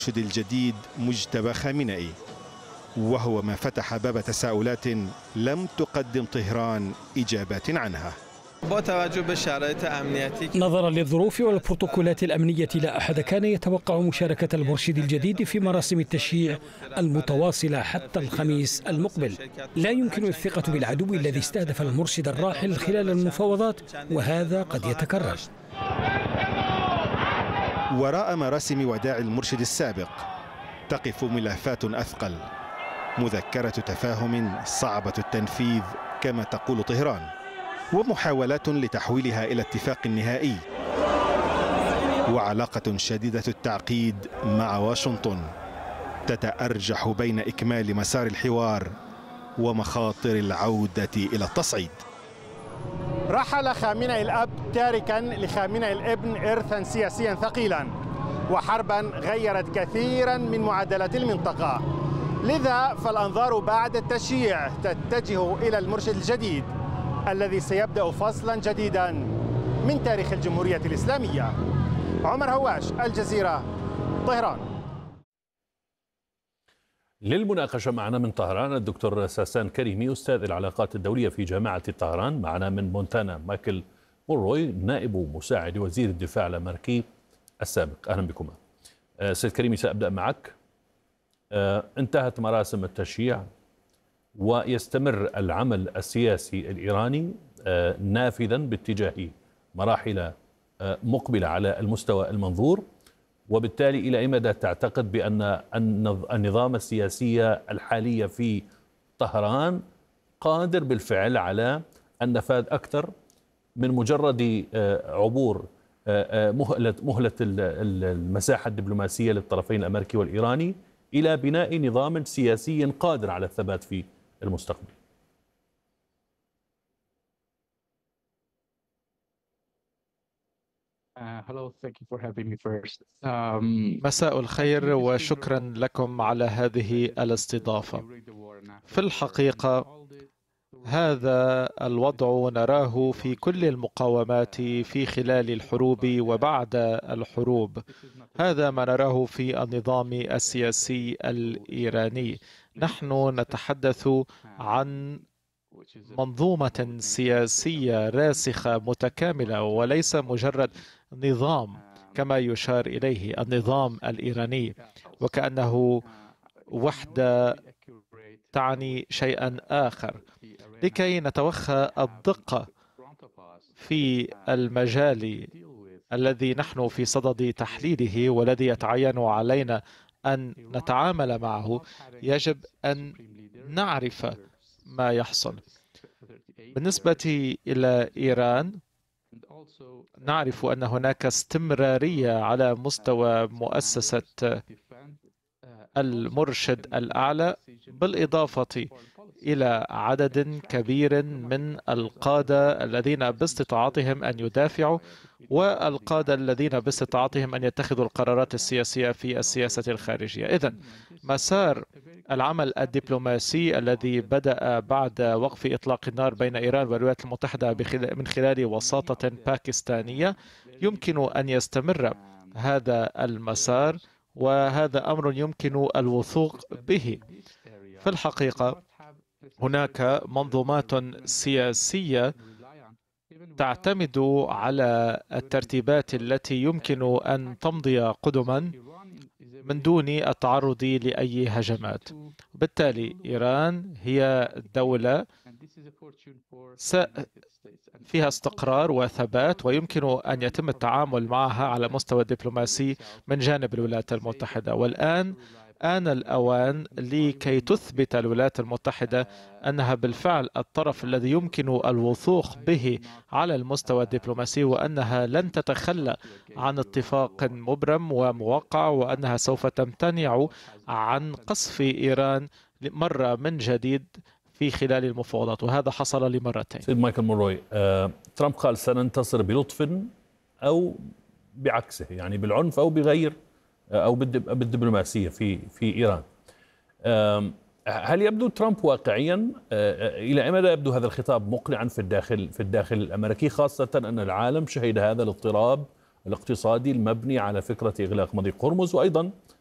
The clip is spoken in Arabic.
المرشد الجديد مجتبى خامنئي، وهو ما فتح باب تساؤلات لم تقدم طهران إجابات عنها. نظرا للظروف والبروتوكولات الأمنية لا أحد كان يتوقع مشاركة المرشد الجديد في مراسم التشييع المتواصلة حتى الخميس المقبل. لا يمكن الثقة بالعدو الذي استهدف المرشد الراحل خلال المفاوضات، وهذا قد يتكرر. وراء مراسم وداع المرشد السابق تقف ملفات أثقل، مذكرة تفاهم صعبة التنفيذ كما تقول طهران، ومحاولات لتحويلها إلى اتفاق نهائي، وعلاقة شديدة التعقيد مع واشنطن تتأرجح بين إكمال مسار الحوار ومخاطر العودة إلى التصعيد. رحل خامنئي الأب تاركا لخامنئي الابن إرثا سياسيا ثقيلا وحربا غيرت كثيرا من معادلات المنطقة، لذا فالأنظار بعد التشييع تتجه إلى المرشد الجديد الذي سيبدأ فصلا جديدا من تاريخ الجمهورية الإسلامية. عمر هواش، الجزيرة، طهران. للمناقشة معنا من طهران الدكتور ساسان كريمي، أستاذ العلاقات الدولية في جامعة طهران. معنا من مونتانا مايكل مونروي، نائب مساعد وزير الدفاع الأمريكي السابق. أهلا بكم. سيد كريمي، سأبدأ معك. انتهت مراسم التشييع ويستمر العمل السياسي الإيراني نافذا باتجاه مراحل مقبلة على المستوى المنظور، وبالتالي إلى أي مدى تعتقد بأن النظام السياسي الحالي في طهران قادر بالفعل على النفاذ أكثر من مجرد عبور مهلة المساحة الدبلوماسية للطرفين الأمريكي والإيراني إلى بناء نظام سياسي قادر على الثبات في المستقبل؟ مساء الخير وشكرا لكم على هذه الاستضافة. في الحقيقة هذا الوضع نراه في كل المقاومات في خلال الحروب وبعد الحروب. هذا ما نراه في النظام السياسي الإيراني. نحن نتحدث عن منظومة سياسية راسخة متكاملة وليس مجرد نظام كما يشار إليه النظام الإيراني، وكأنه وحدة تعني شيئا آخر. لكي نتوخى الدقة في المجال الذي نحن في صدد تحليله والذي يتعين علينا أن نتعامل معه، يجب أن نعرف ما يحصل. بالنسبة إلى إيران، نعرف أن هناك استمرارية على مستوى مؤسسة المرشد الأعلى، بالإضافة إلى عدد كبير من القادة الذين باستطاعتهم أن يدافعوا والقادة الذين باستطاعتهم أن يتخذوا القرارات السياسية في السياسة الخارجية. إذن مسار العمل الدبلوماسي الذي بدأ بعد وقف إطلاق النار بين إيران والولايات المتحدة من خلال وساطة باكستانية يمكن أن يستمر هذا المسار، وهذا أمر يمكن الوثوق به. في الحقيقة هناك منظومات سياسية تعتمد على الترتيبات التي يمكن أن تمضي قدما من دون التعرض لأي هجمات. بالتالي إيران هي دولة فيها استقرار وثبات، ويمكن أن يتم التعامل معها على مستوى الدبلوماسي من جانب الولايات المتحدة. والآن آن الأوان لكي تثبت الولايات المتحدة أنها بالفعل الطرف الذي يمكن الوثوق به على المستوى الدبلوماسي، وأنها لن تتخلى عن اتفاق مبرم وموقع، وأنها سوف تمتنع عن قصف إيران مرة من جديد في خلال المفاوضات، وهذا حصل لمرتين. سيد مايكل مونروي، ترامب قال سننتصر بلطف أو بعكسه، يعني بالعنف أو بغير أو بالدبلوماسية في إيران. هل يبدو ترامب واقعيا؟ إلى أي مدى يبدو هذا الخطاب مقنعا في الداخل الأمريكي، خاصة أن العالم شهد هذا الاضطراب الاقتصادي المبني على فكرة إغلاق مضيق هرمز، وأيضا